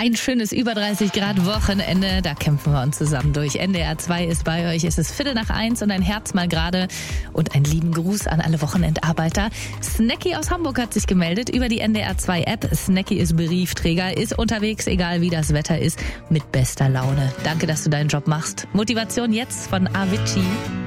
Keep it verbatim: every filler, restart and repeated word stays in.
Ein schönes über dreißig Grad Wochenende, da kämpfen wir uns zusammen durch. N D R zwei ist bei euch, es ist Viertel nach eins und ein Herz mal gerade und einen lieben Gruß an alle Wochenendarbeiter. Snacky aus Hamburg hat sich gemeldet über die N D R zwei App. Snacky ist Briefträger, ist unterwegs, egal wie das Wetter ist, mit bester Laune. Danke, dass du deinen Job machst. Motivation jetzt von Avicii.